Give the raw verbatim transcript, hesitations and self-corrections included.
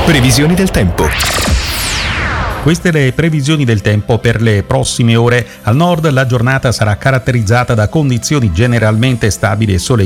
Previsioni del tempo. Queste le previsioni del tempo per le prossime ore. Al nord la giornata sarà caratterizzata da condizioni generalmente stabili e sole